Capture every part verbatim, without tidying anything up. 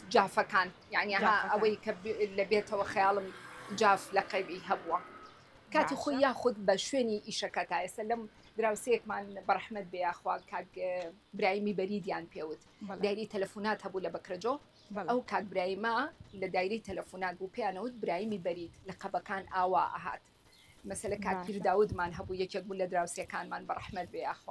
جافەکان یعنی ها ئەوەی کە لە بێتەوە خەیاڵم جاف لە قەیبی هەبووە کاتی خۆی یاخود بە شوێنی ئیشەکە تا ئێستا لەم دراوسەیەکمان بەڕەحمەت بێ یاخوا کاک برایمی بەریدیان پێوت دایری تەلەفۆنات هەبوو لە بەکرەجۆ ئەو کاک برایمە لە دایری تەلەفۆنات بوو پێیانەوت برایمی بەرید لە قەبەکان ئاوا ئاهات مەسەلە کاک پیرداودمان هەبوو یەکێک بوو لە دراوسەکانمان بەڕەحمەت بێ یاخوا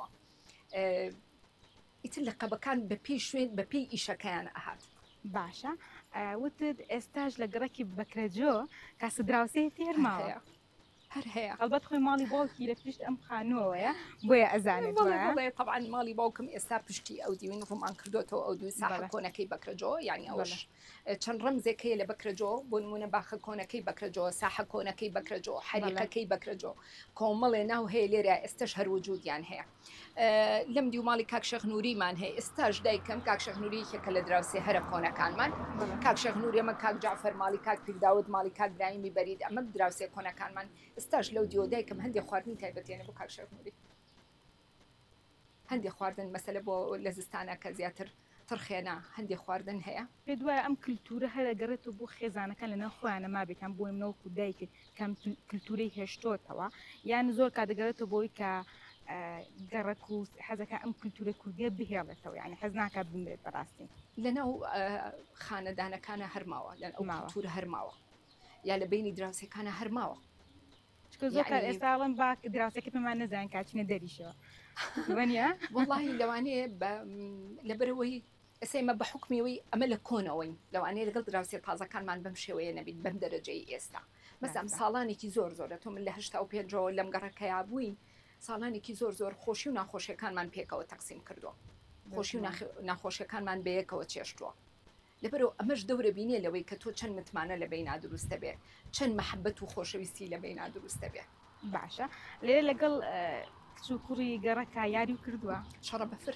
ئیتر لە قەبەکان بەپێی شوێن بەپێی ئیشەکەیان ئاهات باشە وتت ئێستاش لە گەڕێکی بەکرەجۆ کاسە دراوسەی تێرماوە هەر هەیە ئەلبەت خۆی ماڵی باوکی لە پشت ئەم خانووەیە بۆیە ئەزانێت طبعا ماڵی باوکم ئێستا پشتی ئەو دیوین ڕوومان کردوەوە ئەو دوو ساحە کۆنەکەی بەکرەجۆ یعنی ئەوش چەند ڕەمزێکەیە لە بەکرەجۆ بۆ نمونە باخە کۆنەکەی بەکرەجۆ ساحە کۆنەکەی بەکرەجۆ حەریقەکەی بەکرەجۆ کۆمەڵێ ناو هەیە لێرە ئێستش هەروجودیان هەیە لەم دیوماڵی کاک شەخنووریمان هەیە ئێستاش دایکەم کاک شەخنووری یەکە لە دراوسێ هەرە کۆنەکانمان کاک شەخنووری ئەمە کاک جعفەر ماڵی کاک پیرداود ماڵی کاک برایمی بەرید ئەمە دراوسێ کۆنەکانمان ئێستاش لەو دیۆ دایکەم هەندێک خواردنی تایبەتیانە بۆ کاک شەخنووری هەندێک خواردن مەسەلە بۆ لە زستانە کە زیاتر ترخێنە هەندێک خواردن هەیە پێ دوایە ئەم کللتورە هەرە گەڕێتەوە بۆ خێزانەکان لەناو خۆیانە مابێتان بۆی منەوەکو دایکە کەم کللتوری هێشتۆتەوە یان زۆر کاتەگەڕێتەوە بۆی کە گەڕک و حەزەکە ئەم کللتورە کوردیە بهێڵێتەوە یعنی حەز ناکات بمرێت بەڕاستی لەناو خانەدانەکانە هەرماوە لەن ئەو کللتورە هەرماوە یا لە بینی دراوسەکانە هەرماوە زۆر ئێستاڵم با دراوسەکە پێمان نەزان کاچینە دەریشەوە وەنیە وڵی لەوانەیە لەبەرەوەی ئەسێمە بە حکمیەوەی ئەمە لە کۆنەوەی لەوانەیە لەگەڵ دراوسێ تازەکانمان بەم شێوەیە نەبیت بەم دەرەجەی ئێستا مەسام ساڵانێکی زۆر زۆرە تۆ من لە هەشتا و پێنجەوە لەم گەڕەکەیا بووین ساڵانێکی زۆر زۆر خۆشی و ناخۆشیەکانمان پێکەوە تەقسیم کردووە خۆشی و ناخۆشیەکانمان بەیەکەوە چێشتووە لەبەرەوە ئەمەش دەورە بینێ لەوەی کە تۆ چەند متمانە لە بین نادروستە بێ چەند مەحەبەت و خۆشەویستی لە بین نادروستە بێ باشە لێرە لەگەڵ کچ و کوڕی گەڕەکە یاری و کردووە شەڕە بەفر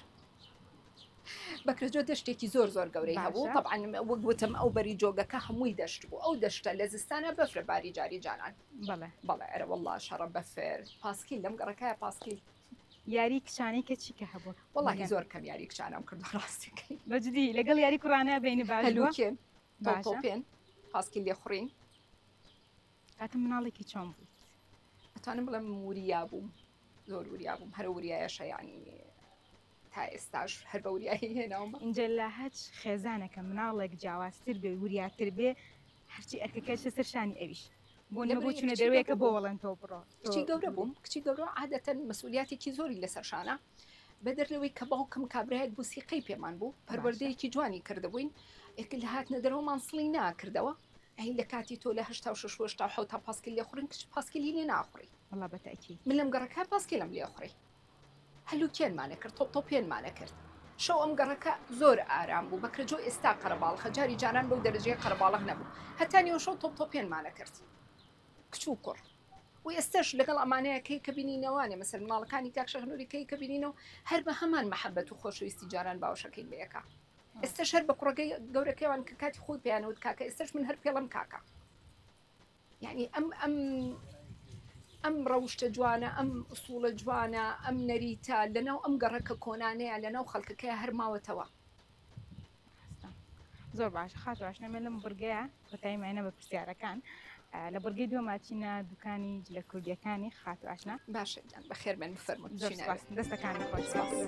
بەکرەجۆ دەشتێکی زۆر زۆر گەورەی هەبوو طبعا وەک گوتم ئەو بەری جۆگەکە هەمووی دەشت بوو ئەو دەشتە لە زستانە بەفرە باری جاری جانان بەڵێ بەڵێ ئەرە وەڵڵا شەڕە بەفر پاسکیل لەم گەڕەکەیە پاسکیل یاری کچانی کە چیکە هەبوو وەڵی زۆر کەم یاری کچانم کردو ڕاستیکەی بەجددی لەگەڵ یاری کوڕانە بینی باشلوکێن تۆپێن پاسکیل لێ خوڕین کاتم مناڵێکی چۆن بوو ئەتوانم بڵێم وریا بووم زۆر وریا بووم هەرە وریایەشە یانی تا ئێستاش هەر بە وریایی هێناومە اینجا لە هەچ خێزانەکە مناڵێک جیاوازتر بێ وریاتر بێ هەرچی ئەرکەکەشە سەرشانی ئەویش بۆ نەبوو چونە دەروەیەکە بۆ وەڵەن تۆ بڕۆ کچی گەورە بووم کچی گەورە عادەتەن مەسئولیاتێکی زۆری لەسەرشانە بەدەرلەوەی کە باوکم کابراایەک بوو سیقەی پێمان بوو پەروەردەیەکی جوانی کردبووین ئێک لە هاتنە دەرەوەمان سڵی ناکردەوە ئەی لە کاتی تۆ لە هەشتا و شەش هەشتا و حەوت تا پاسکیل لێ خوڕین کچ پاسکیلی لێ ناخوڕی وەڵا بەتەئکید من لەم گەڕەکە پاسکیلم لێ خوڕی هەلوکێنمانە کرد تۆپ تۆپێنمانە کرد شەو ئەم گەڕەکە زۆر ئارام بوو بەکرەجۆ ئێستا قەرەباڵغە جاری جاران بەو دەرەجەیە قەرەباڵغ نەبوو هەتا نیوە شەو تۆپ تۆپێنمانە کرد کچ و کوڕ و ئێستش لەگەڵ ئەمانەیە کەی کە بینینەوانێ مەسەر ماڵەکانی کاک شەخنووری کەی کە بینینەوە هەر بە هەمان مەحەبەت و خۆشەویستی جاران باوشەکەی بەیەکە ئێستش هەر بە کوڕەکەی گەورەکەیوان کە کاتی خۆی پێیانەوت کاکە ئێستش من هەر پێڵم کاکە یعنی ئەم ئەم ئەم ڕەوشتە جوانە ئەم ئوسوڵە جوانە ئەم نەریتە لەناو ئەم گەڕەکە کۆنانەیە لەناو خەڵکەکەی هەر ماوەتەوە زۆر باش خاتوش نەمێ لەم بورگەیە بەتایمانە بە پرسیارەکان لە بورگەی دووە ماچینە دوکانی جلە کوردیەکانی خاتو ئاشنا باشە جان بەخێر بێن بفەرموون دەستەکانی خۆش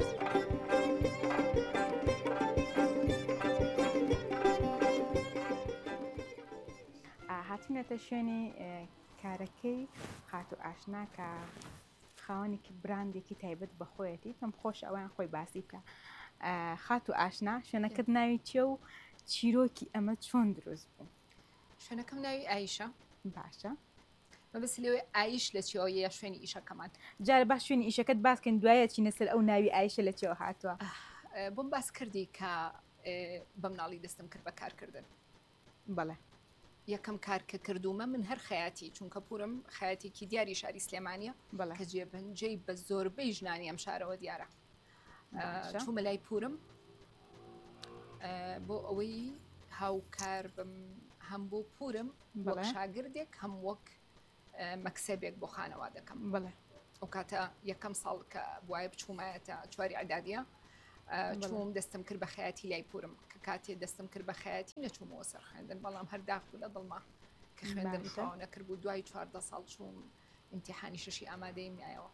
هاتینەتە شوێنی کارەکەی خاتو ئاشنا کە خاوەنێکی براندێکی تایبەت بەخۆیەتی پێم خۆش ئەویان خۆی باسی بکە خاتو ئاشنا شوێنەکەت ناوی چێ و چیرۆکی ئەمە چۆن دروست بوو شوێنەکەم ناوی ئایشە باشە مەبەست لێوێ ئایش لە چێەوە یا شوێنی ئیشەکەمان جارە باش شوێنی ئیشەکەت باسکەن دوایە چینە سەر ئەو ناوی ئایشە لە چێوە هاتووە بۆم باس کردی کە بە مناڵی دەستم کرد بە کارکردن بەڵێ یەکەم کار کە کردومە من هەر خەیاتی چونکە پورم خەیاتێکی دیاری شاری سلێمانیە کە جێبەنجەی بە زۆربەی ژنانی ئەم شارەوە دیارە چوومە لای پورم بۆ ئەوەی هاوکار بم هەم بۆ پورم وەک شاگردێک هەم وەک مەکسەبێک بۆ خانەوادەکەم بڵێ ئەو کاتە یەکەم ساڵ کە وایە بچوومایەتە چواری عەدادیە چوم دەستم کرد بە خەیاتی لای پورم کە کاتێ دەستم کرد بە خەیاتی نەچوومەوە سەر خوێندن بەڵام هەرداخ بوو لە دڵما کە خوێندن تەواو نەکرد بوو دوای چواردە ساڵ چووم ئیمتیحانی شەشی ئامادەیم نایەوە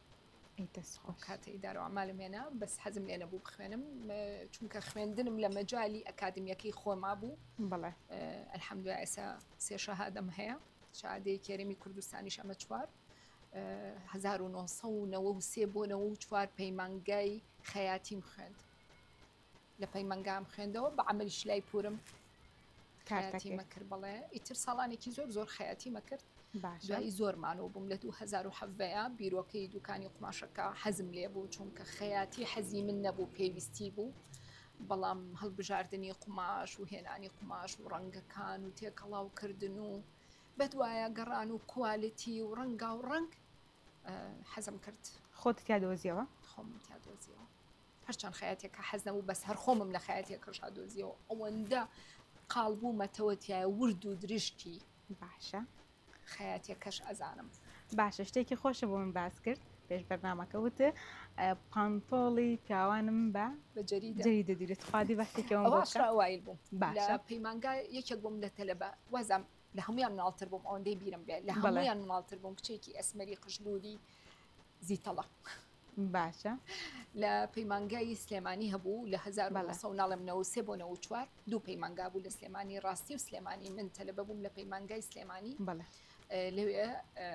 کاتە ئیدارە و ئەعمالم هێنا بەس حەزم لێ نەبوو بخوێنم چونکە خوێندنم لە مەجای ئەکادمیەکەی خۆما بوو ئەلحەمدولیلا ئێستا سێ شەهادەم هەیە شادەی کێرەمی کوردستانیش ئەمە چوار هەزار و نۆ سەد و نەوە و سێ بۆ نەوە و چوار پەیمانگای خەیاتیم خوێند لە پەیمانگام خوێندەوە بە عەمەلیش لای پورم خەیاتیمە کرد بەڵێ ئیتر ساڵانێکی زۆر زۆر خەیاتیمە کرد دوایی زۆرمانەوە بووم لە دوو هەزار و حەڤەیە بیرۆکەی دوکانی قماشەکە حەزم لێ بوو چونکە خەیاتی حەزی من نەبوو پێویستی بوو بەڵام هەڵبژاردننی قماش و هێنانی قماش و ڕەنگەکان و تێکەڵاوکردن و بەدوایە گەڕان و کوالیتی و ڕەنگا و ڕەنگ حەزم کرد خۆت تیا دۆزیەوە خۆم تیا دۆزیەوە هەرچەند خەیاتێکە حەز نەبوو بەس هەر خۆمم لە خەیاتێکەشا دۆزیەوە ئەوەندە قاڵبوومەتەوە تایە ورد و درشتی باشە خەیاتێکەش ئەزانم باشە شتێکی خۆشە بۆ من باس کرد پێش بەرنامەکە وتە پانتۆڵی پیاوانم بە بە جەریدە دیرێت خادی بەختێکەوە باشڕاوایل بووم لە پەیمانگا یەکێک بووم لە تەلەبە وەزم لە هەمویان مناڵتر بووم ئەوەندەی بیرم بێت لە هەمویان مناڵتر بووم کچێکی ئەسمەری قژلووری زیتەڵە باشە لە پەیمانگای سلێمانی هەبوو لە هەزار ناڵم نەوە سێ بۆ نەوە چوار دوو پەیمانگا بوو لە سلێمانی ڕاستی و سلێمانی من تەلەبە بووم لە پەیمانگای سلێمانی لەوێ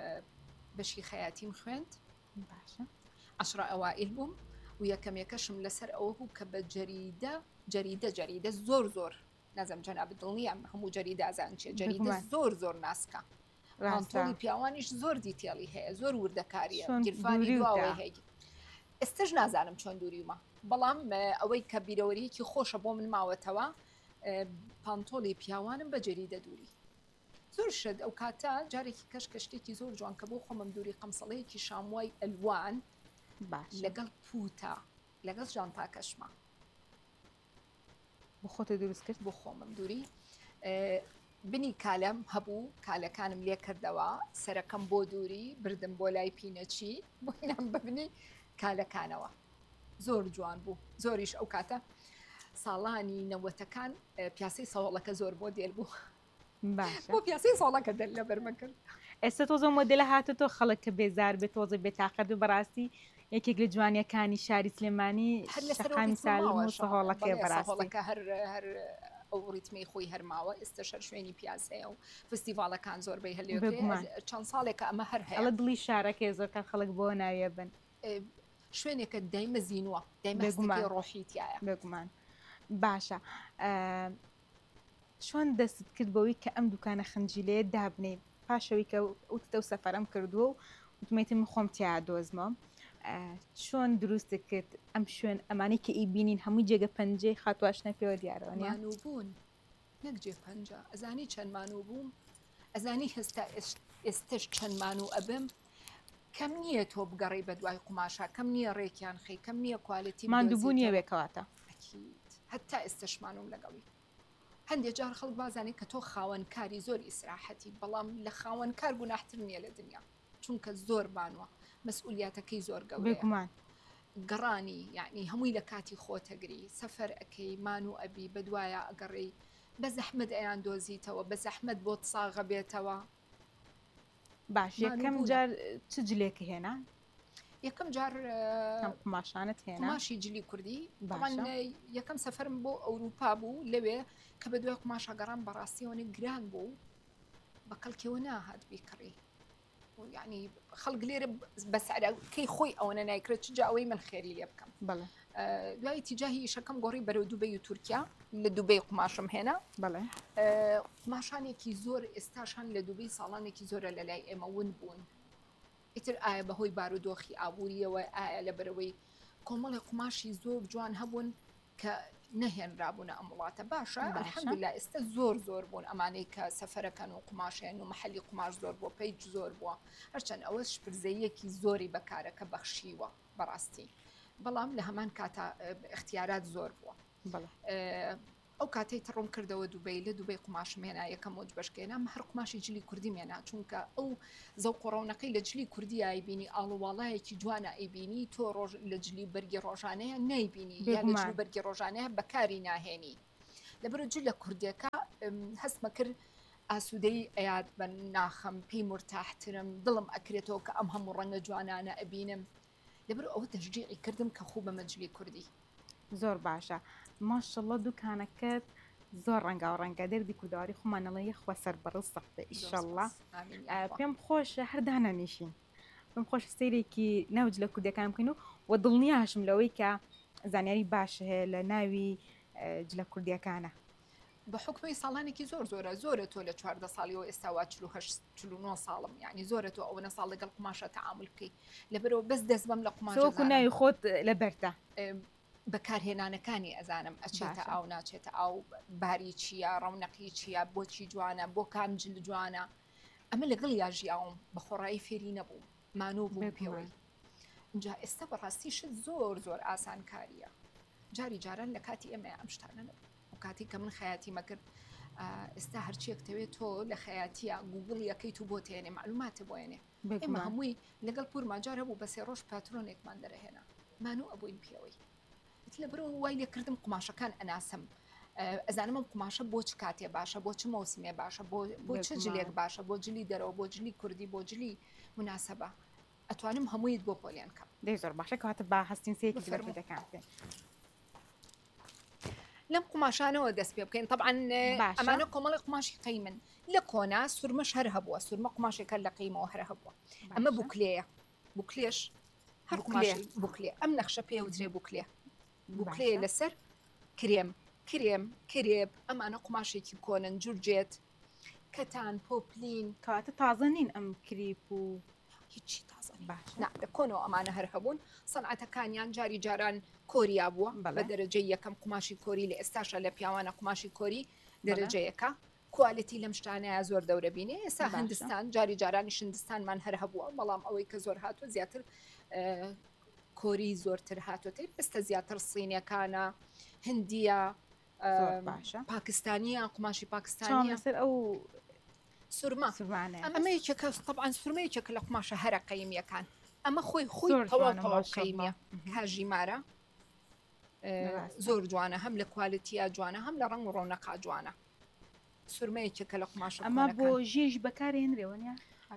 بەشی خەیاتیم خوێند باشە عەشرە ئەوائل بووم و یەکەم یەکەشم لەسەر ئەوە بوو کە بە جەریدە جەریدە جەریدە زۆر زۆر نازەم جەناب دڵنیام هەموو جەریدە ئازان چێ جەریدە زۆر زۆر ناسکە پانتۆڵی پیاوانیش زۆر دیتێڵی هەیە زۆر وردەکاریە گیرفانی دواوەی هەیە ئێستش نازانم چۆن دووریمە بەڵام ئەوەی کە بیرەوەریەکی خۆشە بۆ من ماوەتەوە پانتۆڵی پیاوانم بە جەریدە دووری زۆر شت ئەو کاتە جارێکی کەش کە شتێکی زۆر جوان کە بۆ خۆمم دووری قەمسەڵەیەکی شاموای ئەلوان لەگەڵ پوتە لەگەڵ ژانتاکەشمە بۆ خۆتە دروست کرد بۆ خۆمم دووری بنی کالەم هەبوو کالەکانم لێ کردەوە سەرەکەم بۆ دووری بردم بۆ لای پینەچی بۆینم ببنی کالەکانەوە زۆر جوان بوو زۆریش ئەو کاتە ساڵانی نەوەتەکان پیاسەی ساوڵەکە زۆر بۆ دێل بوو بۆ پیاسەی ساڵەکە دەل لە بەرمە کرد ئێستا تۆزە مۆدلە هاتۆ خەڵک کە بێزار بێت تۆزە بێتاقەت و بەڕاستی یەکێک لە جوانیەکانی شاری سلێمانی شەقامی ساڵ سەهۆڵەکە بەڕاستەکە هەر هەر ئەو ڕیتمی خۆی هەرماوە ئێستا شەر شوێنی پیاسەیە و فستیڤالەکان زۆربەی هەلێ چەند ساڵێکە ئەمە هەر هەیە دڵی شارەکە زۆرکە خەڵک بۆ ناوێ بن شوێنێکە دایمە زیینووە دایمە ڕۆحیتیایە بگومان باشە چۆن دەست کرد بەوەی کە ئەم دوکانە خنجیلەیە دابنێ پاشەوەی کە وتتە و سەفەرم کردووە و وتمەیتم من خۆم تیا دۆزمە چۆن دروست کرد ئەم شوێن ئەمانی کە ئیبینین هەمووی جێگە پەنجەی خاتواشنە پێوە دیارەوەنیانوو بوون نەک جێ پەنج ئەزانی چەندمانوو بووم ئەزانی هەستا ئێستش چەندمانوو ئەبم کەم نییە تۆ بگەڕی بە دوای قماشا کەم نییە ڕێکیان خەی کەم نییە کوالیتی ماندووبوونیە وێکەواتە هەتا ئێستشمانوم لەگەڵی هەندێک جار خەڵک بازانێت کە تۆ خاوەنکاری زۆر ئیسراحەتی بەڵام لە خاوەنکار گوناحتر نییە لە دنیا چونکە زۆر بانوە مەسئولیاتەکەی زۆر گەورەیە گەڕانی یعنی هەمووی لە کاتی خۆتەگری سەفەر ئەەکەی مان و ئەبی بەدوایە ئەگەڕی بە زەحمت ئەیان دۆزیتەوە بە زەحمت بۆ ساغە بێتەوە باش یەکەم جار چ جلێکە هێنا یەکەم جار قماشانت هێنا ماشی جلی کوردی یەکەم سەفرم بۆ ئەوروپا بوو لەوێ کە بە دوای قماشە گەڕان بەڕاستیەوەی گران بوو بە کەڵکیەوە ناهات بیکڕی یعنی خەڵک لێرە بەسعرەکەی خۆی ئەوەنە نایکرێت چجا ئەوەی من خێری لێ بکەم دوای تیجاهی شەکەم گۆڕی بەرەو دووبەی و تورکیا لە دووبەی قماشم هێنا قماشانێکی زۆر ئێستاشان لە دووبەی ساڵانێکی زۆرە لە لای ئێمە ون بوون ئیتر ئایا بەهۆی بارودۆخی ئابوووریەوە ئایا لە بەرەوەی کۆمەڵی قماشی زۆر جوان هەبوون کە نەهێنرابوون ئەم وڵاتە باشە الحەمدوللا ئێستا زۆر زۆر بوون ئەمانەی کە سەفەرەکەن و قماشێن و مەحەلی قماش زۆر بۆ پەیج زۆر بووە هەرچەند ئەوەش پرزەیەکی زۆری بەکارەکە بەخشیوە بەڕاستی بەڵام لە هەمان کاتا اختیارات زۆر بووە ئەو کاتەی تڕۆم کردەوە دووبەی لە دووبەی قماشم هێنا یەکەم وەج بەشکێنام هەر قماشی جلی کوردی مێنا چونکە ئەو زەوق و ڕەونەقەی لە جلی کوردی ئایبینی ئاڵوواڵایەکی جوانە ئەیبینی تۆ ڕۆژ لە جلی بەرگی ڕۆژانەیە نەیبینی یا لە جلی بەرگی ڕۆژانەیە بەکاری ناهێنی لەبەر جل لە کوردیەکە هەستمە کرد ئاسوودەی ئەیاد بە ناخەم پێی مرتاحترم دڵم ئەکرێتەوە کە ئەم هەموو ڕەنگە جوانانە ئەبینم لەبەر ئەوە تەشجیعی کردم کە خوو بەمە جلی کوردی زۆر باشە ماشەڵڵە دوکانەکەت زۆر ڕەنگا و ڕەنگە دەردی کورداواری خۆمانەڵەیە خوا سەر بەڕڵ سەختە ئیشەڵڵا پێم خۆشە هەردانە نیشین پێم خۆش سەیرێکی ناوج لە کوردەکان بکەین و وە دڵنیاشم لەوەی کە زانیاری باش هەیە لە ناوی جلە کوردیەکانە بە حکمی ساڵانێکی زۆر زۆرە زۆرە تۆ لە چواردە ساڵیەوە ئێستاوا چل و نۆ ساڵم یعنی زۆرە تۆ ئەوەنە ساڵ لەگەڵ قماشە تەعامل بکەی لەبەرەوە بەس دەست بەم لە قماشە ناوی خۆت لەبەرتە بەکارهێنانەکانی ئەزانم ئەچێتە ئاو ناچێتە ئاو باری چییە ڕەونەقی چییە بۆچی جوانە بۆ کام جل جوانە ئەمە لەگەڵ یاژیاوم بە خۆڕایی فێری نەبوو مانوو بوو پێوەی اینجا ئێستا بەڕاستیشت زۆر زۆر ئاسان کاریە جاری جاران لە کاتی ئێمە ئەم شتانە نەبوو و کاتی کە من خەیاتی مەکرد ئێستا هەرچیەکتەوێت تۆ لە خەیاتیە گوگڵ یەکەیت و بۆ تێنێ معلوماتە بۆێنێ ئێمە هەمووی لەگەڵ پور ماجار هەبوو بە سێ ڕۆژ پاترۆنێکمان دەرەهێنا مانوو ئەبووین پێوەی لە برەوە وای لێکردم قماشەکان ئەناسم ئەزانمم قماشە بۆ چ کاتێ باشە بۆ چ مۆسمێ باشە بۆ چ جلێک باشە بۆ جلی دەرەوە بۆ جلی کوردی بۆ جلی مناسبە ئەتوانم هەموویت بۆ پۆلیان کەم دەی زۆر باشە کەواتە با هەستین سەیەکی دەکەن لەم قماشانەوە دەست پێ بکەین طبعاً ئەمانە کۆمەڵی قماشی قەیمن لە کۆنا سورمەش هەر هەبووە سورمە قماشێکە لە قەیمەوە هەر هەبووە ئەمە بوکلەیە بوکلێش هەر قماشی بوکلێ ئەم نەخشە پێ وترێ بوکلێ بوکلێ لەسەر کرێم کرێم کرێب ئەمانە قماشێکی کۆنن جورجێت کەتان پۆپلین کاتە تازە نین ئەم کریپ و هیچی تازە لە کۆنەوە ئەمانە هەر هەبوون سەنعەتەکانیان جاری جاران کۆریا بووە بە دەرەجەی یەکەم قماشی کۆری لە ئێستاشە لە پیاوانە قماشی کۆری دەرەجەیەکە کوالیتی لەم شتانەیە زۆر دەورە بینێ ئێستا هەندستان جاری جارانی شندستانمان هەر هەبووە بەڵام ئەوەی کە زۆر هاتووە زیاتر کۆری زۆرتر هاتوۆتەی ئێستا زیاتر سینیەکانە هندیە پاکستانیە قماشی پاکستانیە سەر ئەو سورما ئەمە یەکێکە طبعاً سورمەیەکێکە لە قماشە هەرە قەیمیەکان ئەمە خۆی خۆی تەواو تەواو قەیمیە کاژیمارە زۆر جوانە هەم لە کوالیتیە جوانە هەم لە ڕەنگ و ڕۆنەقا جوانە سورمەیەکێکە لە قماشە ئەمە بۆ ژێژ بەکارهێنرێوەنیە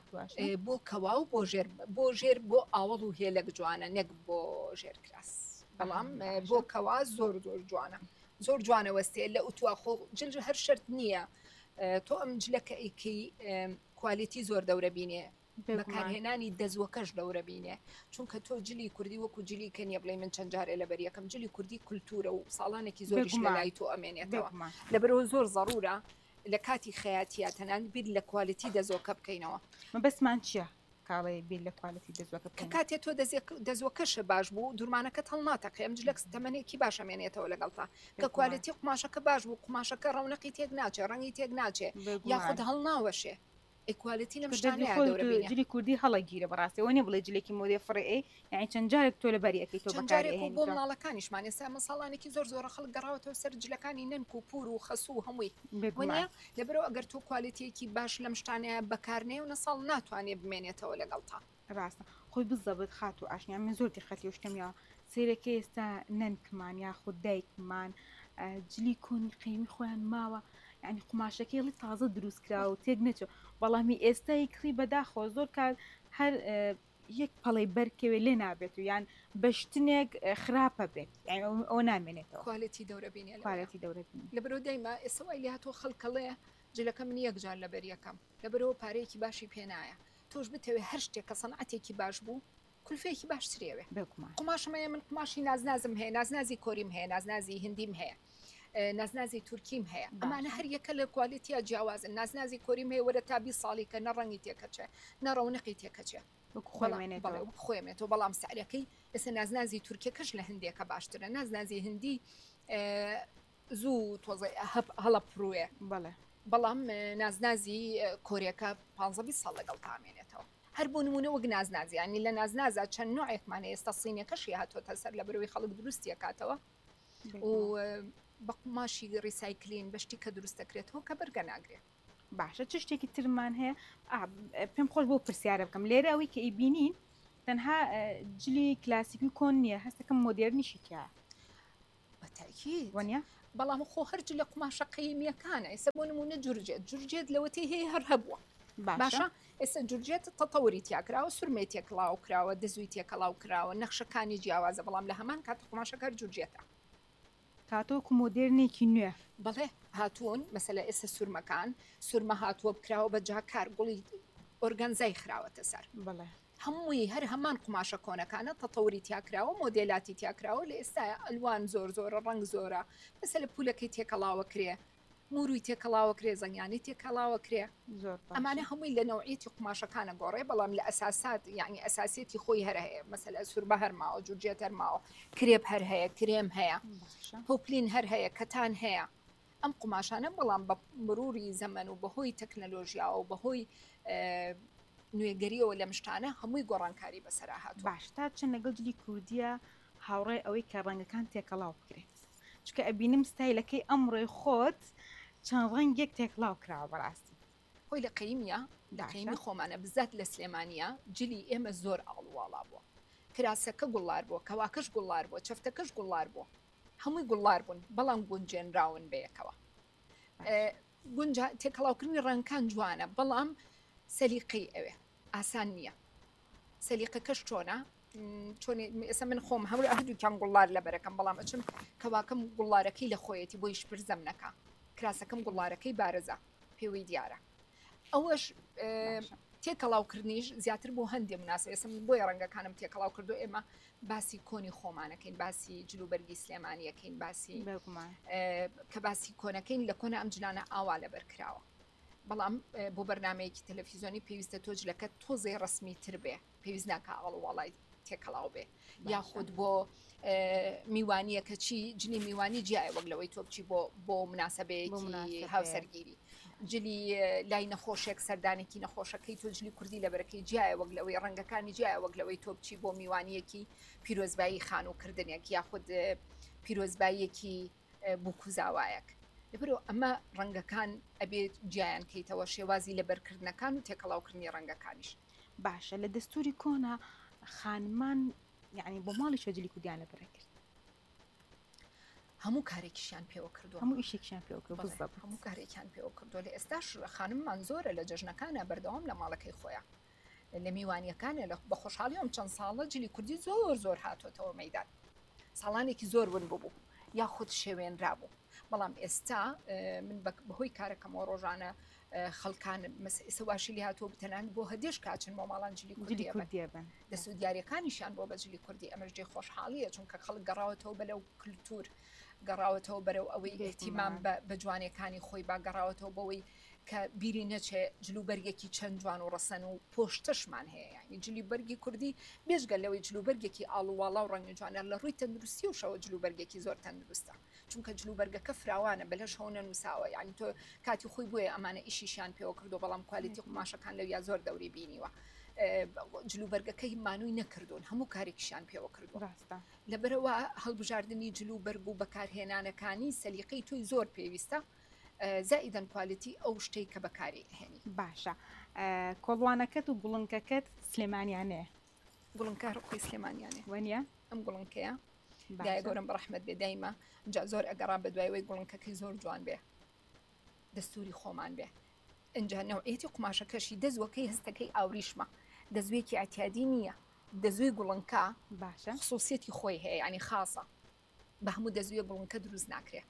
بۆ کەوا و بۆ ژێر بۆ ژێر بۆ ئاوەڵ و هێلک جوانە نەک بۆ ژێر کراس بەڵام بۆ کەوا زۆر زۆر جوانە زۆر جوانە وەستێ لە ئوتوا خۆ جلج هەر شرت نییە تۆ ئەم جلەکە ئیکەی کوالیتی زۆر دەورە بینێ بەکارهێنانی دەزوەکەش دەورە بینێ چونکە تۆ جلی کوردی وەکو جلی کەنیە بڵێ من چەند جارێ لە بەریەکەم جلی کوردی کولتورە و ساڵانێکی زۆریش لەلای تۆ ئەمێنێتەوە لەبەرەوە زۆر ضرورە لە کاتی خەیاتیە تەنان بیر لە کوالیتی دەزۆکە بکەینەوە بەسمان چییە کاڵی بیر لە کوالیتی دەزوەکە کاتێ تۆ دەزوەکەشە باش بوو دوورمانەکە هەڵ ناتەقی ئەم جلەک تەمەنێکی باشەمێنێتەوە لەگەڵتا کە کوالیتی قماشەکە باش بوو قماشەکە ڕەونەقی تێک ناچێ ڕەنگی تێک ناچێ یاخود هەڵ ناوەشێ ئیکوالیتی لەم شتانەیە جلی کوردی هەڵەگیرە بەڕاستەوە نیە بڵێ جلێکی مۆدێ فڕێ یعنی چەند جارێک تۆ لە بەریەکەی تۆ بەکارهێنیت بۆ مناڵەکانیشمان ئێستا مەساڵانێکی زۆر زۆرە خەڵک گەڕاوەتەوە سەر جلەکانی نەنک و پور و خەسوو و هەمووی وانە لەبەرەوە ئەگەر تۆ کوالیتیەکی باش لەم شتانەیە بەکارنێ و نەساڵ ناتوانێت بمێنێتەوە لەگەڵتا ڕاستە خۆی بزەبت خات و ئاشنیا من زۆر دقەتی شتمیا سیرەکە ئێستا نەنکمان یا خود دایکمان جلی کۆنی قەیمی خۆیان ماوە یعنی قماشەکەی تازە دروست کرا و تێک نەچێت بەڵامی ئێستای کڕی بەداخۆ زۆر کات هەر یەک پەڵی بەرکەوێ لێ نابێت و یان بەشتنێک خراپە بێت ئەو نامێنێتەوە کوالیتی دەورە بینێ کوالیتی دەورە لەبەرەوە دەیمە ئێستا وای لێ هاتۆ خەڵکەڵێ جلەکە من یەکجار لە بەریەکەم لەبەرەوە پارەیەکی باشی پێنایە تۆش بتەوێ هەر شتێک کە سەنعەتێکی باش بوو کولفەیەکی باشترێوێ قماشمەیە من قماشی نازنازم هەیە نازنازی کۆریم هەیە نازنازی هندیم هەیە نازنازی تورکیم هەیە ئەمانە هەر یەکە لە کوالیتیە جیاوازن نازنازی کۆریم هەیە وەرە تابی ساڵی کە نەڕەنگی تێکەچێ نەڕەونەقی تێکەچێ خۆیمێتەوە بەڵام سعرەکەی ئێستا نازنازی تورکیەکەش لە هەندێکە باشترە نازنازی هندی زوو تۆزە هەڵە پرۆێ بەڵێ بەڵام نازنازی کۆریەکە پانزە ساڵ لەگەڵ تامێنێتەوە هەر بۆ نمونە وەک نازنازی ینی لە نازنازە چەند نوعێکمانە ئێستا سینەکەشی هاتۆتە سەر لە بەرەوەی خەڵک دروستیە کاتەوە و بە قماشی ڕیسایکلین بەشتی کە دروست دەکرێتەوە کە بەرگە ناگرێت. باشە چ شتێکی ترمان هەیە پێم خۆش بۆ پرسیارە بکەم لێرە ئەوەی کە ئیبینین تەنها جلی کلاسیکی کۆن نییە هەستەکەم مۆدێرنیشی تیا بەتاکید وانە بەڵام خۆ هەرج لە قماشە قەیمیەکانە ئێستا بۆ نمونە جورجێت جورجێت لەوەتی هەیە هەر هەبووە باشە ئێستا جورجێت تەتەوری تیاکراوە سورمێ تێکڵاو کراوە دەزوی تێکەڵاو کراوە نەخشەکانی جیاوازە بەڵام لە هەمان کاتە قماشەکە جورجێتە کاتۆکو مۆدێرنێکی نوێ بەڵێ هاتوون مەسەلە ئێستا سوورمەکان سوورمە هاتووە بکراوە بە جاکار گوڵی ئۆرگانزای خراوەتە سەر بڵێ هەمووی هەر هەمان قماشە کۆنەکانە تەتەوری تیاکراوە مۆدێلاتی تیاکراوە لە ئێستا ئەلوان زۆر زۆرە ڕنگ زۆرە مەسەلە پولەکەی تێکەڵاوە کرێ موروی تێکەڵاوە کرێ زەنگانی تێکەڵاوە کرێ ئەمانە هەمووی لە نەوعیەتی قماشەکانە گۆڕێ بەڵام لە ئەساسات یعنی ئەساسێتی خۆی هەر هەیە مەسەلە سووربە هەرماوە جورجێت هەرماوە کرێب هەر هەیە کرێم هەیە پۆپلین هەر هەیە کەتان هەیە ئەم قماشانە بەڵام بە مروری زەمن و بەهۆی تەکنەلۆژیا و بەهۆی نوێگەریەوە لە مشتانە هەمووی گۆڕانکاری بەسەرا هاتووە باش تا چەند لەگەڵ جلی کوردیە هاوڕێ ئەوەی کە ڕەنگەکان تێکەڵاو بکرێت چکە ئەبینم ستایلەکەی ئەمڕۆی خۆت چەند ڕەنگێک تێکڵاو کراوە بەڕاستی خۆی لە قەیمیە لە قەیمی خۆمانە بزات لە سلێمانیە جلی ئێمە زۆر ئاڵواڵا بووە کراسەکە گوڵار بووە کەواکەش گوڵار بووە چەفتەکەش گوڵار بووە هەمووی گوڵار بوون بەڵام گونجێنراون بەیەکەوە گونج تێکەڵاوکردنی ڕەنگەکان جوانە بەڵام سەلیقەی ئەوێ ئاسان نییە سەلیقەکەش چۆنە چۆنی ئێستا من خۆم هەموو هەردووکیان گوڵار لە بەرەکەم بەڵام ئەچم کەواکەم گوڵارەکەی لە خۆیەتی بۆی شپرزەم نەکا کراسەکەم گوڵارەکەی بارزە پێوەی دیارە ئەوەش تێکەڵاوکردنیش زیاتر بۆ هەندێک مناسب ئێستا بۆی ڕەنگەکانم تێکەڵاو کردو ئێمە باسی کۆنی خۆمانەکەین باسی جلوبەرگی سلێمانیەکەین باسی کە باسی کۆنەکەین لە کۆنە ئەم جلانە ئاوا لەبەرکراوە بەڵام بۆ بەرنمەیەکی تەلەڤیزیۆنی پێویستە تۆ جلەکە تۆزێ ڕسمی تر بێ پێویست ناکە ئاڵوواڵای تێکەڵاو بێ یاخود بۆ میوانیە کە چی جلی میوانی جیایە وەک لەوەی تۆ بچی بۆ بۆ مناسبەیەکی هاوسەرگیری جلی لای نەخۆشێک سەردانێکی نەخۆشەکەی تۆ جلی کوردی لەبەرەکەی جیایە وەک لەوەی ڕەنگەکانی جیایە وەک لەوەی تۆ بچی بۆ میوانیەکی پیرۆزبایی خانووکردنێک یاخود پیرۆزباییەکی بووکوزاوایەک لەبەرەوە ئەمە ڕەنگەکان ئەبێت گیایان کەیتەوە شێوازی لە بەرکردنەکان و تێکەڵاوکردنی ڕەنگەکانیش باشە لە دەستوری کۆنا خانمان یعنی بۆ ماڵی شەجلی کوردیان لە بەرەکرد هەموو کارێکیشیان پێوە کردو هەموو ئیشێکیان پێوە کرد هەموو کارێکیان پێوە کردو لە ئێستاش خانممان زۆرە لە جەژنەکانە بەردەوام لە ماڵەکەی خۆیان لە میوانیەکانە لە بە خۆشحاڵیەوەم چەند ساڵە جلی کوردی زۆر زۆر هاتوۆتەوە مەیدان ساڵانێکی زۆر ون ببوو یاخود شێوێنرابوو بەڵام ئێستا من بەهۆی کارەکەمەوە ڕۆژانە خەڵکان سەواشی لی هاتووە بتەنان بۆ هەدێش کاچن بۆ ماڵان جلی کوردی بن دەست و دیاریەکانیشان بۆ بە جلی کوردی ئەمەژێ خۆشحاڵیە چونکە خەڵک گەڕاوەتەوە بەلەو کللتور گەڕاوەتەوە بەرەو ئەوەی احتیمام بە جوانەکانی خۆی با گەڕاوەتەوە بەوەی کە بیری نەچێ جلوبەرگێکی چەند جوان و ڕەسەن و پۆشتەشمان هەیە یعنی جلی بەرگی کوردی بێژگە لەوەی جلوبەرگێکی ئاڵوواڵا و ڕەنگە جوانە لە ڕووی تەندروستی و شەوە جلوبەرگێکی زۆر تەندروستە چونکە جلوبەرگەکە فراوانە بەلەش هەونە نووساوە یعنی تۆ کاتی خۆی بۆیە ئەمانە ئیشیشیان پێوە کردو بەڵام کوالیتی قماشەکان لەویا زۆر دەوری بینیوە جلوبەرگەکەی مانووی نەکردوون هەموو کارێکیشان پێوە کردو لەبەرەوە هەڵبژاردننی جلوبەرگ و بەکارهێنانەکانی سەلیقەی تۆی زۆر پێویستە زائیدەن کوالیتی ئەو شتەی کە بەکاری هێنی باشە کۆڵوانەکەت و گوڵنکەکەت سلێمانیانەیە گوڵنکە ڕقی سلێمانیانێ وەنیە ئەم گوڵنکەیە دای گەورم بەڕەحمەت بێ دایمە جا زۆر ئەگەڕا بە دوایەوەی گوڵنکەکەی زۆر جوان بێ دەستوری خۆمان بێ ئەجا نەوعێتی قماشەکەشی دەزوەکەی هەستەکەی ئاوریشمە دەزوێکی ئەتیادی نییە دەزوی گوڵنکە باشە خصوصیەتی خۆی هەیە ینی خاصە بە هەموو دەزوێ گوڵنکە دروست ناکرێت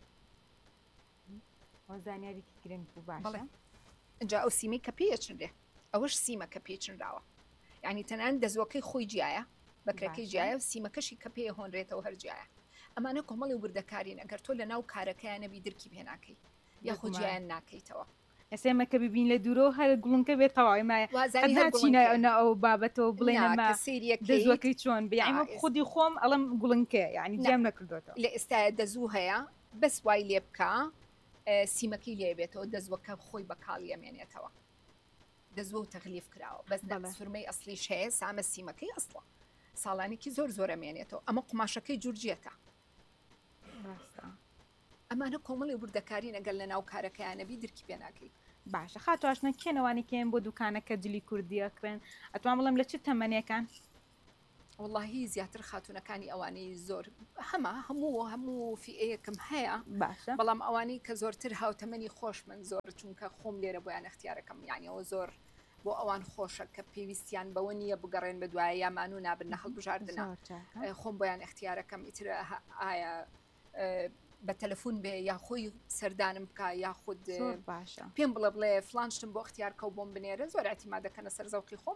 زانیاریکی گرنگ بوو باشە ئەجا ئەو سیمەی کە پێچنرێ ئەوەش سیمە کە پێچنراوە یعنی تەنان دەزوەکەی خۆی جیایە بەکرەکەی جیایە و سیمەکەشی کە پێ هۆنرێتەوە هەر جیایە ئەمانە کۆمەڵی وردەکارین ئەگەر تۆ لە ناو کارەکەیانە بی درکی پێ ناکەی یاخود جیایان ناکەیتەوە ئێسێمە کە ببین لە دوورۆ هەر گوڵنکە بێت تەواوی ماچینە ئەو بابەتەوە بڵێنەمە دەزوەکەی چۆن بیان خودی خۆم ئەڵم گوڵنکە ینی جێم نەکردوێتەوە لە ئێستاە دەزوو هەیە بەس وای لێ بکە سیمەکەی لێبێتەوە دەزوەکە خۆی بە کاڵی ئەمێنێتەوە دەزوە و تەغلیف کراوە بەس سورمەی ئەسلیش هەیە سامە سیمەکەی ئەسڵە ساڵانێکی زۆر زۆر ئەمێنێتەوە ئەمە قماشەکەی جورجێتە ئەمانە کۆمەڵی وردەکاری نەگەل لە ناو کارەکەیانەبی درکی پێ ناکەی. باشە خاتو ئاشنا کێنەوانی کێن بۆ دوکانەکە جلی کوردیەکرێن ئەتوان بڵم لە چ تەمەنیەکان؟ واللهی زیاتر خاتونەکانی ئەوانەی زۆر هەمە هەموو هەموو فئەیەکم هەیە باشە بەڵام ئەوانەی کە زۆرتر هاوتەمەنی خۆش من زۆر چونکە خۆم لێرە بۆیان اختیارەکەم یانیەوە زۆر بۆ ئەوان خۆشە کە پێویستیان بەوە نییە بگەڕێن بە دوایە یامان و نابن نە هەڵبژاردنە خۆم بۆیان اختیارەکەم ئیتر ئایا بە تەلەفۆن بێ یا خۆی سەردانم بکە یاخود باشە پێم بڵێ بڵێ فلانشتم بۆ اختیارکە و بۆم بنێرە زۆر ئەتیمادەکەنە سەر زەوقی خۆم.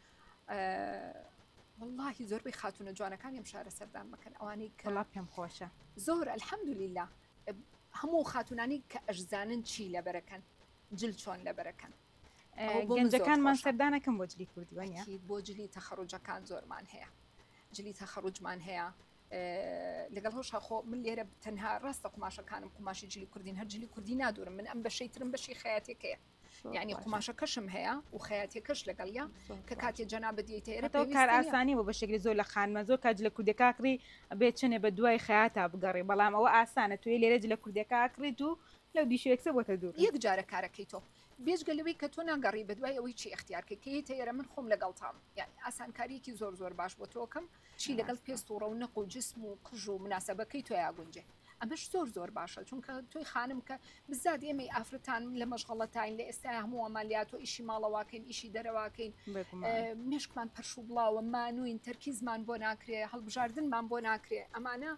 واللهی زۆربەی خاتونە جوانەکان ئەم شارە سەردان بکەن ئەوانەی کە پێم خۆشە زۆر ئەلحەمدولیلا هەموو خاتونانی کە ئەژزانن چی لەبەرەکەن جل چۆن لەبەرەکەن گەنجەکانمان سەردانەکەم بۆ جلی کوردیوانە بۆ جلی تەخەڕوجەکان زۆرمان هەیە جلی تەخەڕوجمان هەیە لەگەڵ هۆشا خۆ من لێرە تەنها ڕاستە قماشەکانم قماشی جلی کوردین هەر جلی کوردی نادورم من ئەم بەشەیترم بەشی خەیاتێکەیە یعنی قماشە کەشم هەیە و خەیاتی کەش لەگەڵیا کە کاتێ جەنا بەدیتێرە کار ئاسانی بۆ بەشێکی زۆر لە خانمە زۆر کاج لە کوردەکەکری بێت چنێ بە دوای خەیاتا بگەڕێ بەڵام ئەوە ئاسانە توی لێرەج لە کوردەکەکریت و لەو دیشێکسە بۆتە دوور یەک جارە کارەکەی تۆ بێژگەلەوەی کە تۆ ناگەڕی بە دوای ئەوەی چی اختیارکەکەیتە ئێرە من خۆم لەگەڵتام یعنی ئاسانکاریەکی زۆر زۆر باش بۆ تۆکەم چی لەگەڵ پێست و ڕەونەق و جسم و قژ و مناسبەکەی تۆ یاگونجێ ئەمەش زۆر زۆر باشە چونکە تۆی خانم کە بزاد ئێمەی ئافرەتان لە مەشغەڵەتین لە ئێستا هەموو ئەمالیات و ئیشی ماڵەواکەین ئیشی دەرەواکەین مێشکمان پەرشوو بڵاوە مانوین تەرکیزمان بۆ ناکرێ هەڵبژاردنمان بۆ ناکرێ ئەمانە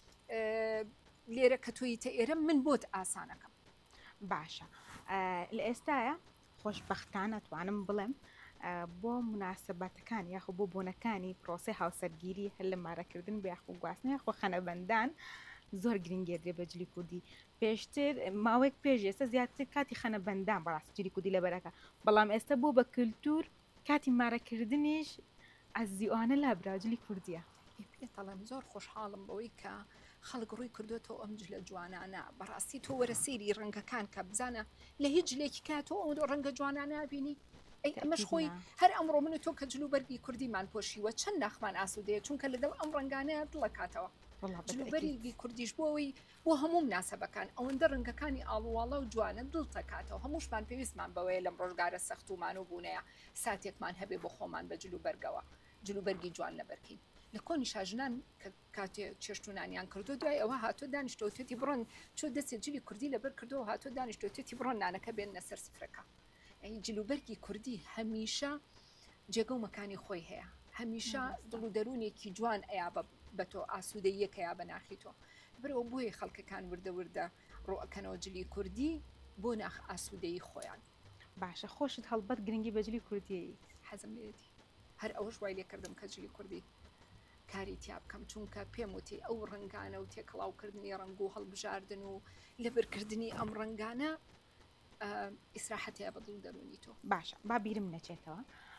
لێرە کە تۆیتە ئێرە من بۆت ئاسانەکەم. باشە لە ئێستاە خۆشببختانە توانم بڵێم بۆ مناسبەتەکان یاخۆ بۆ بۆنەکانی پرۆسی هاوسەرگیری هەر لە مارەکردن بە یاخۆ گواستنی خۆ خەنەبەندان زۆر گرنگێدرێ بە جلی کوردی پێشتر ماوەیەک پێش ئێستا زیاتر کاتی خەنەبەندان بەڕاستی جلی کوردی لەبەرەکە بەڵام ئێستا بوو بە کللتور کاتی مارەکردنیش ئەزیوانە لە براجلی کوردیە پێتەڵم زۆر خۆشحاڵم بەوەی کە خەڵک ڕووی کردوێتەوە ئەم جلە جوانانە بەڕاستی تۆ وەرە سەیری ڕەنگەکان کە بزانە لە هیچ جلێکی کاتۆ ئەو ڕەنگە جوانانە بینی ئەی ئەمەش خۆی هەر ئەمڕۆ من تۆ کە جلوبەرگی کوردیمان پۆشیوە چەند ناخمان ئاسوودەیە چونکە لەگەڵ ئەم ڕەنگانەیە دڵە کاتەوە جلوبەرگی کوردیش بۆەوەی بۆ هەموو مناسبەکان ئەوەندە ڕەنگەکانی ئاڵواڵە و جوانە دڵ تەکاتەوە هەمووشمان پێویستمان بەوەیە لەم ڕۆژگارە سەختومان و بوونەیە ساتێکمان هەبێ بۆ خۆمان بە جلوبەرگەوە جلوبەرگی جوان لەبەرکەین لە کۆنی شاژنان کە کاتێ چێشتونانیان کردو دوای ئەوە هاتۆ دانیشتۆ توێتی بڕۆن چۆ دەستێت جلی کوردی لەبەر کردەوە هاتۆ دانیشتۆ توێتی بڕۆن نانەکە بێن نەسەر سفرەکە ئەی جلوبەرگی کوردی هەمیشە جێگە و مەکانی خۆی هەیە هەمیشە دڵ و دەرونێکی جوان ئەیا بە تۆ ئاسوودەیەکەیا بە ناخی تۆ برەوە بۆیە خەڵکەکان وردە وردە ڕۆەکەنەوە جلی کوردی بۆ ناخ ئاسوودەیی خۆیان. باشە خۆشت هەڵبەت گرنگی بە جلی کوردی حەزم لێتی هەر ئەوەش وای لێ کردم کە جلی کوردی کاری تیا بکەم چونکە پێم وتی ئەو ڕنگانە و تێکڵاوکردنی ڕنگ و هەڵبژاردن و لەبەرکردنی ئەم ڕنگانە ئیسراحەتەیە بە دڵ دەرونی تۆ. باشە با بیرم نەچێتەوە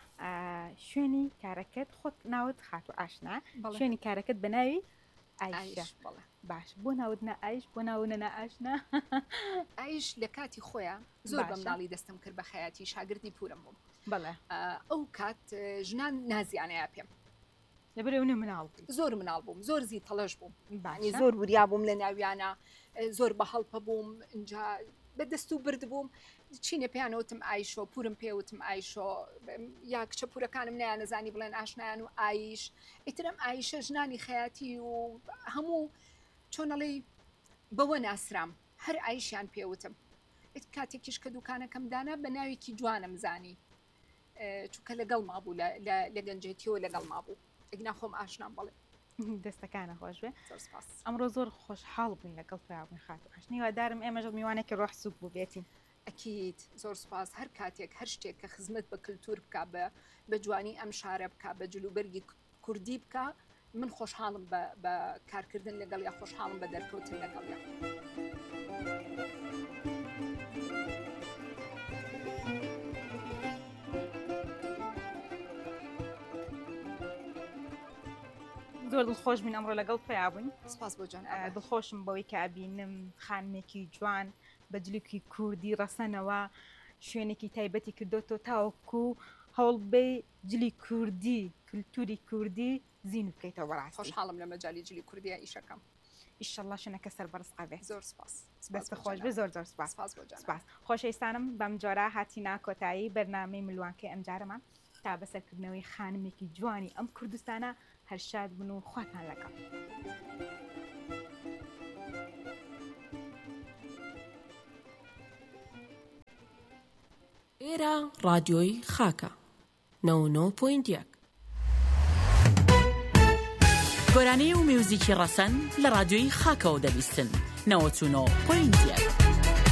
شوێنی کارەکەت خۆت ناوت خاتو ئاشنا شوێنی کارەکەت بە ناوی ئایش باش بۆ ناوت نە ئایش بۆ ناونە نە ئاشنا ئایش لە کاتی خۆیان زۆر بە مناڵی دەستم کرد بە خەیاتی شاگردی پورم بووم بەڵێ ئەو کات ژنان نازیانەیە پێم لەبەرەوە مناڵ زۆر مناڵ بووم زۆر زی تەڵەش بووم زۆر وریا بووم لە ناویانە زۆر بە هەڵپە بووم اینجا بە دەست و برد بووم چینە پێیانەوتم ئایشۆ پورم پێوتم ئایشۆ یا کچە پورەکانم نیان نەزانی بڵێن ئاشنایان و ئایش ئیترم ئایشە ژنانی خەیاتی و هەموو چۆنەڵی بەوە ناسرام هەر ئایشیان پێوتم کاتێکیش کە دوکانەکەم دانا بە ناوێکی جوانم زانی چونکە لەگەڵ مابوو لە گەنجێتیەوە لەگەڵ مابوو ئەگنا خۆم ئاشنام بڵێ دەستەکانە خۆش بێ ئەمڕۆ زۆر خۆشحاڵ بووین لەگەڵ پیاون خاتو ئاشنی وادارم ئێمەژ میوانێکی ڕۆح سووک بوو بێتین ئەکیت زۆر سپاس هەر کاتێک هەر شتێک کە خزمەت بە کللتور بکە بە بە جوانی ئەم شارە بکە بە جلوبەرگی کوردی بکە من خۆشحاڵم بە کارکردن لەگەڵ یا خۆشحاڵم بە دەرکەوتن لەگەڵ یا زۆر دڵخۆش بین ئەمڕۆ لەگەڵ پیابووین سپاس بۆ جان دڵخۆشم بەوەی کە ئەبینم خانمێکی جوان بە جلێکی کوردی ڕەسەنەوە شوێنێکی تایبەتی کردوتۆ تاوەکو هەوڵ بێ جلی کوردی کللتوری کوردی زین بکەیتەوە بەڕاستی خۆشحاڵم لە مەجای جلی کوردیە ئیشەکەم ئیشەڵڵا شوێنەکە سەربەرزقا بێ. زۆر سپاس بەس بەخۆش بێ، زۆر زۆر سپاس. سپاس بۆ سپاس خۆشەویستانم بەم جۆرە هاتینا کۆتایی بەرنامەی ملوانکەی ئەم جارەمان تا بەسەرکردنەوەی خانمێکی جوانی ئەم کوردستانە هەرشاد بن و خواتان لەگەڵ. ئێرە ڕادیۆی خاکە نەوە و نۆ پۆینت یەک گۆرانەی و میوزیکی ڕەسەن لە ڕادیۆی خاکەوە دەبیستن نەوە و نۆ پۆینت یەک.